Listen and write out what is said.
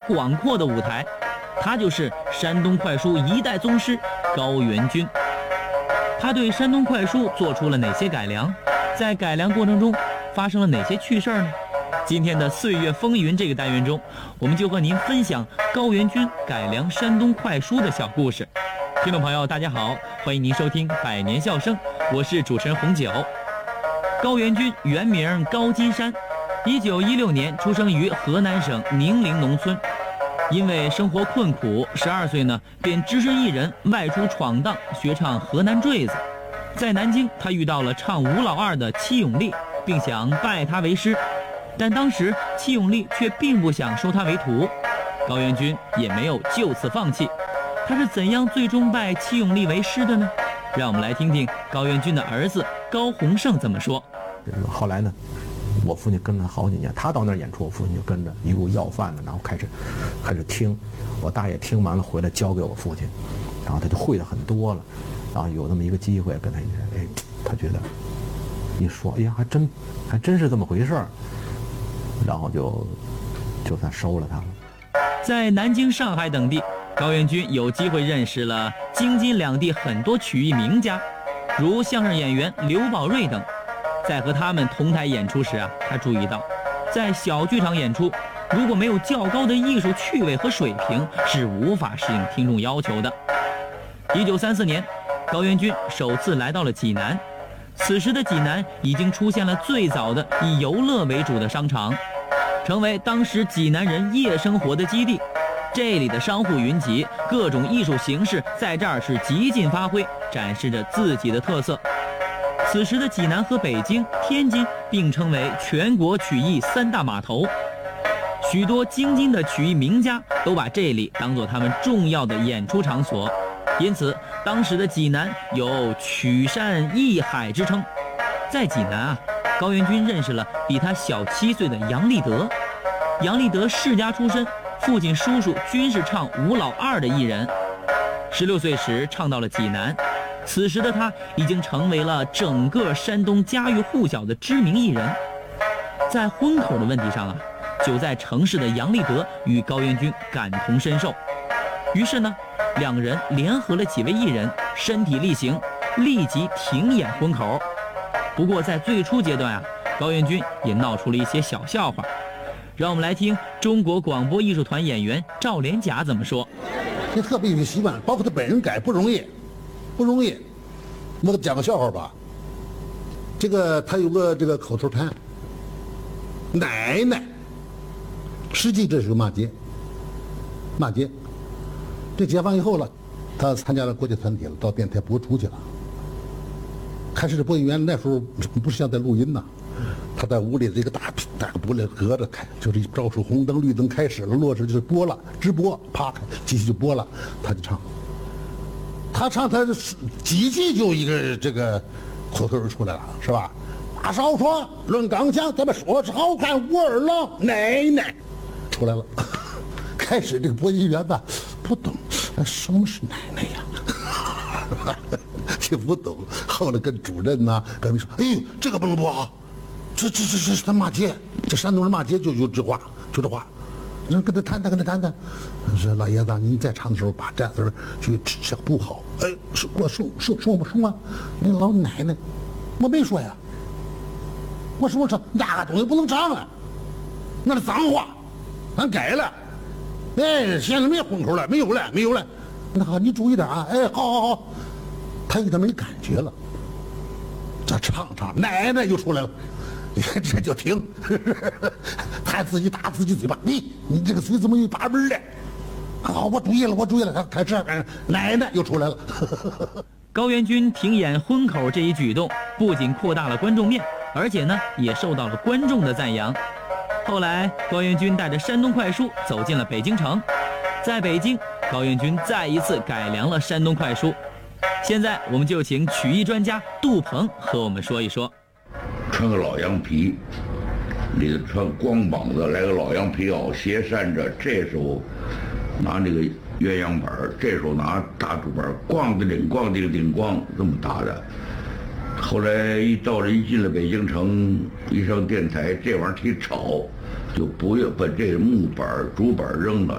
广阔的舞台。他就是山东快书一代宗师高元钧。他对山东快书做出了哪些改良？在改良过程中发生了哪些趣事呢？今天的岁月风云这个单元中，我们就和您分享高元钧改良山东快书的小故事。听众朋友大家好，欢迎您收听百年笑声，我是主持人洪九。高元钧原名高金山，1916年出生于河南省宁陵农村。因为生活困苦，12岁呢便只身一人外出闯荡，学唱河南坠子。在南京，他遇到了唱吴老二的戚永利，并想拜他为师，但当时戚永利却并不想收他为徒。高元钧也没有就此放弃。他是怎样最终拜戚永利为师的呢？让我们来听听高元钧的儿子高洪胜怎么说。 后来呢，我父亲跟了好几年，他到那儿演出，我父亲就跟着一路要饭的，然后开始听。我大爷听完了回来教给我父亲，然后他就会的很多了。然后有那么一个机会跟他一起，他觉得一说，哎呀，还真是这么回事儿，然后就算收了他了。 在南京、上海等地，高元钧有机会认识了京津两地很多曲艺名家，如相声演员刘宝瑞等。在和他们同台演出时啊，他注意到，在小剧场演出，如果没有较高的艺术趣味和水平，是无法适应听众要求的。1934年，高元钧首次来到了济南，此时的济南已经出现了最早的以游乐为主的商场，成为当时济南人夜生活的基地。这里的商户云集，各种艺术形式在这儿是极尽发挥，展示着自己的特色。此时的济南和北京、天津并称为全国曲艺三大码头，许多京津的曲艺名家都把这里当作他们重要的演出场所，因此当时的济南有曲山艺海之称。在济南啊，高元钧认识了比他小7岁的杨立德。杨立德世家出身，父亲叔叔均是唱吴老二的艺人。16岁时唱到了济南，此时的他已经成为了整个山东家喻户晓的知名艺人。在婚口的问题上啊，久在城市的杨立德与高元钧感同身受，于是呢，两人联合了几位艺人，身体力行，立即停演婚口。不过在最初阶段啊，高元钧也闹出了一些小笑话。让我们来听中国广播艺术团演员赵连甲怎么说。 这特别有习惯，包括他本人改不容易，不容易。我给他讲个笑话吧。他有个这个口头禅，奶奶，实际这是个骂街。骂街。这解放以后了，他参加了国际团体了，到电台播出去了。开始播音员那时候不是像在录音呐，他在屋里这个大玻璃隔着开，就是照出红灯绿灯开始了，落实就是播了，直播，啪，机器就播了，他就唱。他唱他几句就一个这个口头出来了，是吧？大少说论钢枪，咱们说是好看，武二郎奶奶出来了。开始这个播音员吧不懂什么是奶奶呀，听不懂。后来跟主任呐、跟说，哎呦，这个不能播啊，这是他骂街，这山东人骂街就有这话，就这话。人跟他谈谈，说老爷子，您在唱的时候把这字去想不好。哎，我说吗？那老奶奶，我没说呀。我说那个东西不能唱啊，那是脏话，俺改了。哎，现在没混口了，没有了。那好，你注意点啊。哎，好，他有点没感觉了。这唱，奶奶又出来了。这就停，他自己打自己嘴巴。你这个嘴怎么有把门的？好，我注意了。他开始奶奶又出来了。 高元钧停演婚口这一举动，不仅扩大了观众面，而且呢，也受到了观众的赞扬。后来，高元钧带着山东快书走进了北京城，在北京，高元钧再一次改良了山东快书。现在，我们就请曲艺专家杜鹏和我们说一说。 穿个老羊皮，里头穿光膀子，来个老羊皮袄，斜扇着。这手拿那个鸳鸯板，这手拿大竹板，咣的顶咣，这么打的。后来一进了北京城，一上电台，这玩意儿挺吵，就不要把这木板竹板扔了，